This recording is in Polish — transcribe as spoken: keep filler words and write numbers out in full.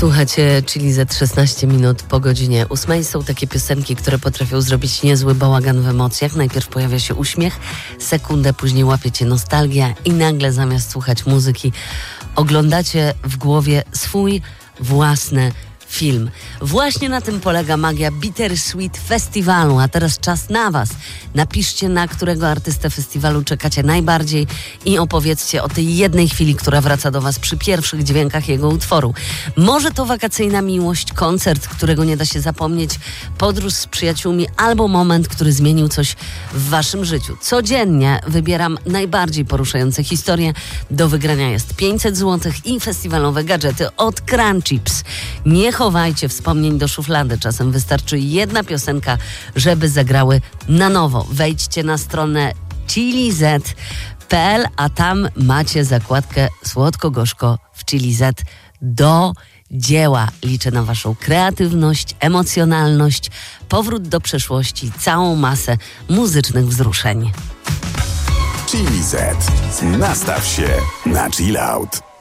Słuchajcie, Chili Z szesnaście minut po godzinie ósmej. Są takie piosenki, które potrafią zrobić niezły bałagan w emocjach. Najpierw pojawia się uśmiech, sekundę później łapie cię nostalgia i nagle zamiast słuchać muzyki oglądacie w głowie swój własny film. Właśnie na tym polega magia Bittersweet Festiwalu, a teraz czas na was. Napiszcie, na którego artystę festiwalu czekacie najbardziej i opowiedzcie o tej jednej chwili, która wraca do was przy pierwszych dźwiękach jego utworu. Może to wakacyjna miłość, koncert, którego nie da się zapomnieć, podróż z przyjaciółmi albo moment, który zmienił coś w waszym życiu. Codziennie wybieram najbardziej poruszające historie. Do wygrania jest pięćset złotych i festiwalowe gadżety od Crunchips. Nie chowajcie wspomnień do szuflady. Czasem wystarczy jedna piosenka, żeby zagrały na nowo. Wejdźcie na stronę chili z kropka p l, a tam macie zakładkę Słodko-Gorzko w Chili Z. Do dzieła. Liczę na waszą kreatywność, emocjonalność, powrót do przeszłości, całą masę muzycznych wzruszeń. Chili Z. Nastaw się na chill out.